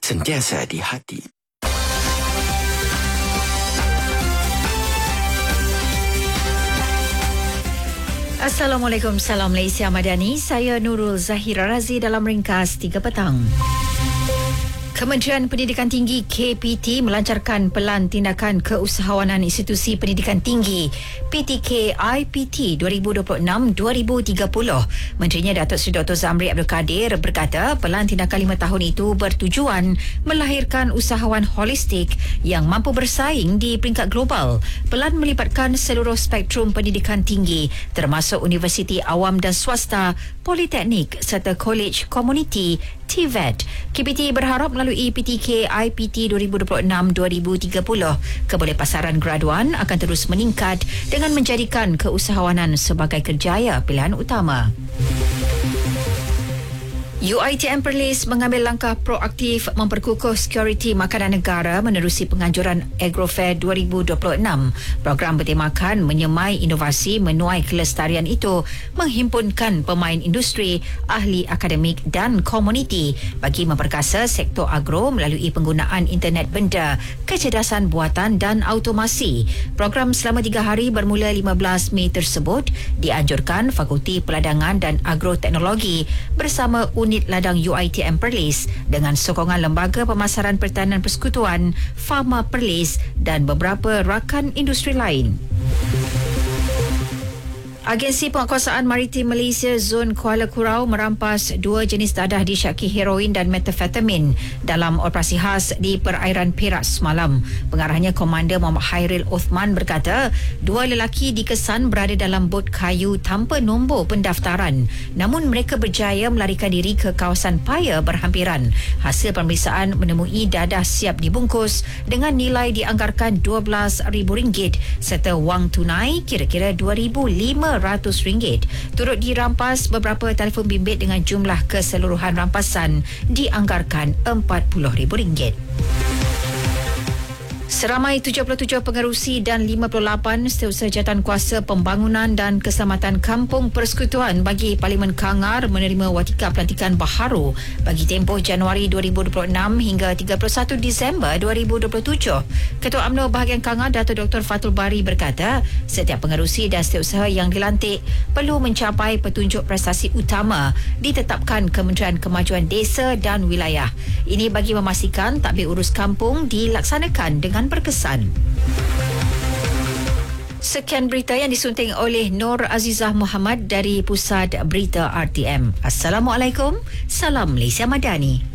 sentiasa di hati. Assalamualaikum, salam Malaysia Madani. Saya Nurul Zahira Razi dalam ringkas 3 petang. Kementerian Pendidikan Tinggi KPT melancarkan pelan tindakan keusahawanan institusi pendidikan tinggi PTK IPT 2026-2030. Menterinya Datuk Seri Dr. Zamri Abdul Kadir berkata pelan tindakan 5 tahun itu bertujuan melahirkan usahawan holistik yang mampu bersaing di peringkat global. Pelan melibatkan seluruh spektrum pendidikan tinggi termasuk universiti awam dan swasta, politeknik serta kolej komuniti TVET. KPT berharap melalui PTK IPT 2026-2030, kebolehpasaran graduan akan terus meningkat dengan menjadikan keusahawanan sebagai kerjaya pilihan utama. UiTM Perlis mengambil langkah proaktif memperkukuh sekuriti makanan negara menerusi penganjuran Agrofair 2026. Program bertemakan menyemai inovasi menuai kelestarian itu menghimpunkan pemain industri, ahli akademik dan komuniti bagi memperkasa sektor agro melalui penggunaan internet benda, kecerdasan buatan dan automasi. Program selama 3 hari bermula 15 Mei tersebut dianjurkan Fakulti Peladangan dan Agroteknologi bersama Unit Ladang UiTM Perlis dengan sokongan Lembaga Pemasaran Pertanian Persekutuan, Pharma Perlis dan beberapa rakan industri lain. Agensi Penguasaan Maritim Malaysia Zon Kuala Kurau merampas 2 jenis dadah disyaki heroin dan metafetamin dalam operasi khas di perairan Perak semalam. Pengarahnya Komander Muhammad Hairil Othman berkata, 2 lelaki dikesan berada dalam bot kayu tanpa nombor pendaftaran. Namun mereka berjaya melarikan diri ke kawasan Paya berhampiran. Hasil pemeriksaan menemui dadah siap dibungkus dengan nilai dianggarkan RM12,000 serta wang tunai kira-kira RM2,500. Turut dirampas beberapa telefon bimbit dengan jumlah keseluruhan rampasan dianggarkan RM40,000. Seramai 77 pengerusi dan 58 setiausaha jawatankuasa pembangunan dan keselamatan Kampung Persekutuan bagi Parlimen Kangar menerima watika pelantikan baharu bagi tempoh Januari 2026 hingga 31 Disember 2027. Ketua UMNO bahagian Kangar Dato' Dr. Fatul Bari berkata, setiap pengerusi dan setiausaha yang dilantik perlu mencapai petunjuk prestasi utama ditetapkan Kementerian Kemajuan Desa dan Wilayah. Ini bagi memastikan tadbir urus kampung dilaksanakan dengan berkesan. Sekian berita yang disunting oleh Nur Azizah Muhammad dari Pusat Berita RTM. Assalamualaikum, salam Malaysia Madani.